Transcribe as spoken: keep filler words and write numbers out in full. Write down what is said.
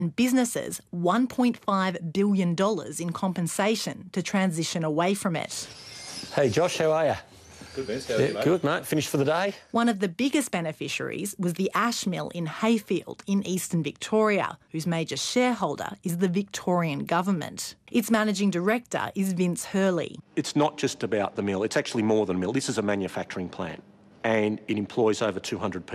and businesses one point five billion dollars in compensation to transition away from it. Hey Josh, how are you? Good, Vince. How are Yeah, you, mate? good, mate. Finished for the day? One of the biggest beneficiaries was the ash mill in Hayfield in eastern Victoria, whose major shareholder is the Victorian government. Its managing director is Vince Hurley. It's not just about the mill, it's actually more than a mill. This is a manufacturing plant and it employs over two hundred people.